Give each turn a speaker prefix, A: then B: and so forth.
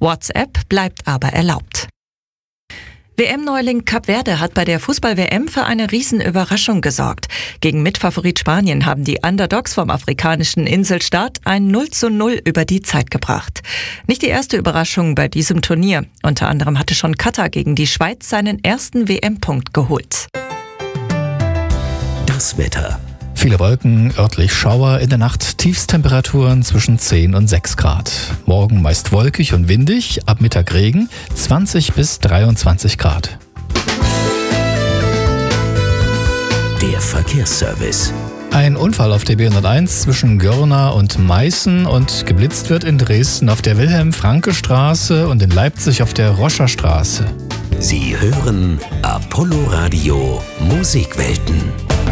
A: WhatsApp bleibt aber erlaubt. WM-Neuling Kap Verde hat bei der Fußball-WM für eine Riesenüberraschung gesorgt. Gegen Mitfavorit Spanien haben die Underdogs vom afrikanischen Inselstaat ein 0:0 über die Zeit gebracht. Nicht die erste Überraschung bei diesem Turnier. Unter anderem hatte schon Katar gegen die Schweiz seinen ersten WM-Punkt geholt.
B: Das Wetter.
C: Viele Wolken, örtlich Schauer, in der Nacht Tiefstemperaturen zwischen 10 und 6 Grad. Morgen meist wolkig und windig, ab Mittag Regen, 20 bis 23 Grad.
B: Der Verkehrsservice.
C: Ein Unfall auf der B101 zwischen Görna und Meißen und geblitzt wird in Dresden auf der Wilhelm-Franke-Straße und in Leipzig auf der Roscher Straße.
B: Sie hören Apollo Radio Musikwelten.